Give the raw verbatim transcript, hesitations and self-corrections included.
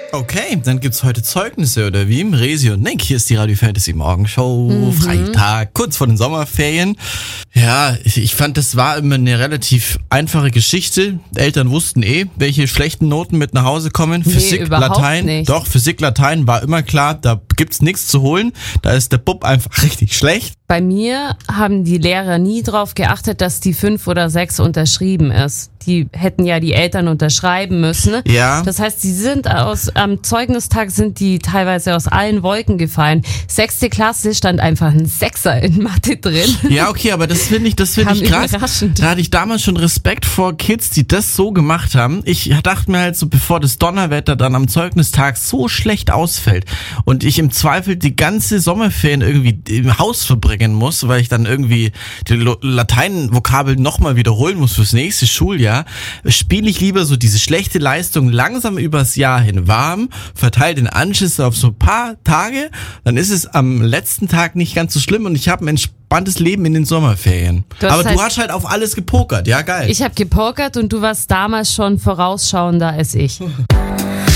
Okay, dann gibt's heute Zeugnisse, oder wie? Resi und Nick, hier ist die Radio Fantasy Morgenshow, Mhm. Freitag, kurz vor den Sommerferien. Ja, ich, ich fand, das war immer eine relativ einfache Geschichte. Eltern wussten eh, welche schlechten Noten mit nach Hause kommen. Nee, Physik, überhaupt Latein, nicht. doch, Physik, Latein war immer klar, da gibt's nichts zu holen. Da ist der Bub einfach richtig schlecht. Bei mir haben die Lehrer nie drauf geachtet, dass die fünf oder sechs unterschrieben ist. Die hätten ja die Eltern unterschreiben müssen. Ja. Das heißt, die sind aus, am Zeugnistag sind die teilweise aus allen Wolken gefallen. Sechste Klasse stand einfach ein Sechser in Mathe drin. Ja, okay, aber das finde ich, das finde Kam ich krass. überraschend. Da hatte ich damals schon Respekt vor Kids, die das so gemacht haben. Ich dachte mir halt so, bevor das Donnerwetter dann am Zeugnistag so schlecht ausfällt und ich im Zweifel die ganze Sommerferien irgendwie im Haus verbringen muss, weil ich dann irgendwie die Latein-Vokabeln nochmal wiederholen muss fürs nächste Schuljahr, spiele ich lieber so diese schlechte Leistung langsam übers Jahr hin warm, verteile den Anschiss auf so ein paar Tage, dann ist es am letzten Tag nicht ganz so schlimm und ich habe ein entspanntes Leben in den Sommerferien. Du hast Aber halt- du hast halt auf alles gepokert, ja geil. Ich habe gepokert und du warst damals schon vorausschauender als ich.